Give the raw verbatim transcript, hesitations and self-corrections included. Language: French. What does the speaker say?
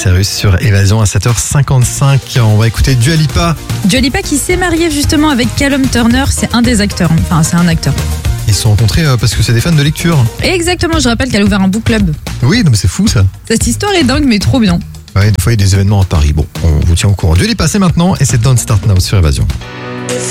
Cyrus sur Évasion à sept heures cinquante-cinq. On va écouter Dua Lipa. Dua Lipa qui s'est mariée justement avec Callum Turner, c'est un des acteurs, enfin c'est un acteur. Ils se sont rencontrés euh, parce que c'est des fans de lecture. Exactement, je rappelle qu'elle a ouvert un book club. Oui, non, mais c'est fou ça. Cette histoire est dingue mais trop bien. Ouais, des fois il y a des événements à Paris. Bon, on vous tient au courant. Dua Lipa, c'est maintenant et c'est Don't Start Now sur Évasion.